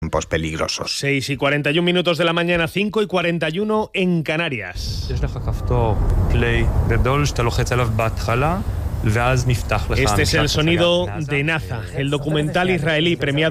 tiempos peligrosos. 6:41 de la mañana, 5:41 en Canarias. Este es el sonido de Naza, el documental israelí premiado